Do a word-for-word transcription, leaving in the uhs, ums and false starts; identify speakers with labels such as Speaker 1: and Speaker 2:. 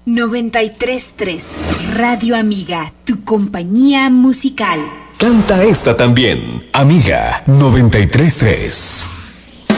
Speaker 1: noventa y tres tres Radio Amiga, tu compañía musical.
Speaker 2: Canta esta también, Amiga noventa y tres tres.